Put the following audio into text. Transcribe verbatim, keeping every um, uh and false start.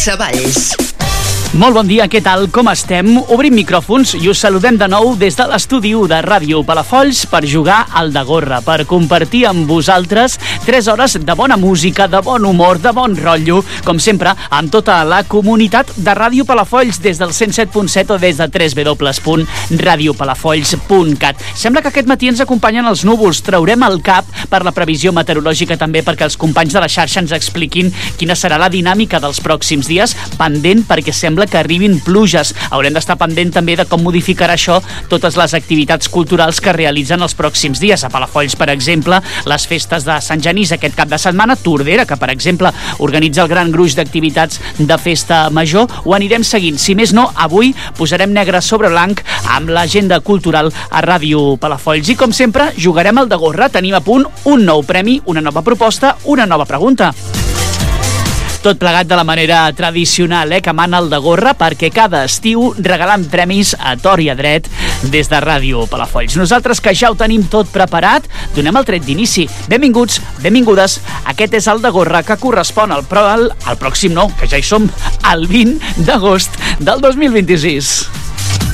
Savalls. Molt bon dia, què tal? Com estem? Obrim micròfons i us saludem de nou des de l'estudi u de Ràdio Palafolls per jugar al de gorra, per compartir amb vosaltres tres hores de bona música, de bon humor, de bon rotllo, com sempre, amb tota la comunitat de Ràdio Palafolls des del cent set punt set o des de w w w punt radio palafolls punt cat. Sembla que aquest matí ens acompanyen els núvols. Traurem el cap per la previsió meteorològica també perquè els companys de la xarxa ens expliquin quina serà la dinàmica dels pròxims dies, pendent perquè sembla que arribin pluges. Haurem d'estar pendent també de com modificarà això totes les activitats culturals que realitzen els pròxims dies. A Palafolls, per exemple, les festes de Sant Genís aquest cap de setmana, Tordera, que per exemple organitza el gran gruix d'activitats de festa major, ho anirem seguint. Si més no, avui posarem negre sobre blanc amb l'agenda cultural a Ràdio Palafolls. I com sempre, jugarem al de gorra. Tenim a punt un nou premi, una nova proposta, una nova pregunta. Tot plegat de la manera tradicional, eh, que mana el de gorra, perquè cada estiu regalant premis a tor i a dret des de Ràdio Palafolls. Nosaltres, que ja ho tenim tot preparat, donem el tret d'inici. Benvinguts, benvingudes. Aquest és el de gorra que correspon al, al, al pròxim, no, que ja hi som, al vint d'agost del dos mil vint-i-sis.